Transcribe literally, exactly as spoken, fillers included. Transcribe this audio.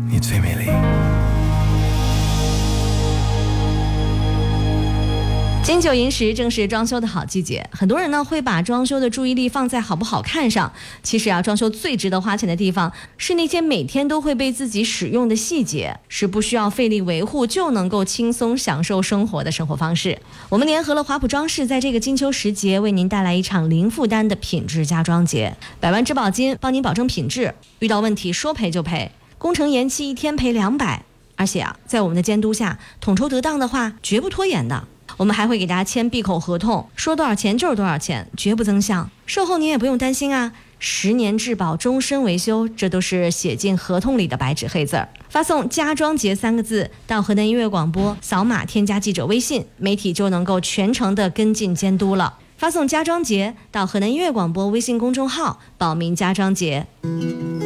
你最美丽。 金九银十正是装修的好季节，很多人呢会把装修的注意力放在好不好看上。其实啊，装修最值得花钱的地方是那些每天都会被自己使用的细节，是不需要费力维护就能够轻松享受生活的生活方式。我们联合了华普装饰，在这个金秋时节为您带来一场零负担的品质家装节，百万质保金帮您保证品质，遇到问题说赔就赔，工程延期一天赔两百，而且啊，在我们的监督下，统筹得当的话绝不拖延的。我们还会给大家签闭口合同，说多少钱就是多少钱，绝不增项。售后您也不用担心啊，十年质保，终身维修，这都是写进合同里的白纸黑字儿。发送家装节三个字到河南音乐广播，扫码添加记者微信，媒体就能够全程的跟进监督了。发送家装节到河南音乐广播微信公众号，报名家装节。